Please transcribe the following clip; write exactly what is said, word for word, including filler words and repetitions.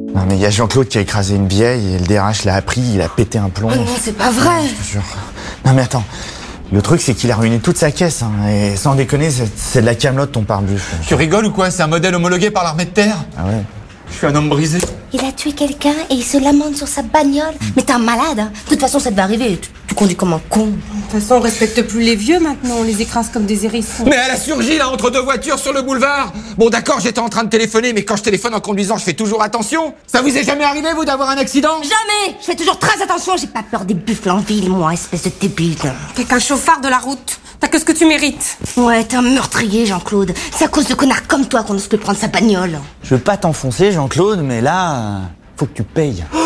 Non mais il y a Jean-Claude qui a écrasé une vieille et le D R H l'a appris, il a pété un plomb. Oh non, c'est pas vrai. Ouais, je te jure. Non mais attends, le truc c'est qu'il a ruiné toute sa caisse, hein, et sans déconner, c'est, c'est de la camelote ton pare-buff. Tu rigoles ou quoi? C'est un modèle homologué par l'armée de terre? Ah ouais. Je suis un homme brisé. Il a tué quelqu'un et il se lamente sur sa bagnole. Mais t'es un malade, hein. De toute façon, ça devait arriver. Tu, tu conduis comme un con. De toute façon, on respecte plus les vieux maintenant, on les écrase comme des hérissons. Mais elle a surgi là entre deux voitures sur le boulevard. Bon d'accord, j'étais en train de téléphoner, mais quand je téléphone en conduisant, je fais toujours attention. Ça vous est jamais arrivé, vous, d'avoir un accident? Jamais. Je fais toujours très attention. J'ai pas peur des buffles en ville, moi, espèce de débile. T'es qu'un chauffard de la route. T'as que ce que tu mérites. Ouais, t'es un meurtrier, Jean-Claude. C'est à cause de connards comme toi qu'on n'ose plus prendre sa bagnole. Je veux pas t'enfoncer, Jean-Claude, mais là, faut que tu payes.